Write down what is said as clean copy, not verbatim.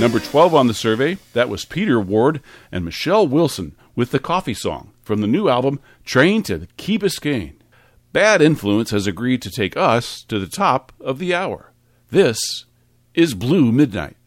Number 12 on the survey, that was Peter Ward and Michelle Wilson with the Coffee Song from the new album, Train to Key Biscayne. Bad Influence has agreed to take us to the top of the hour. This is Blue Midnight.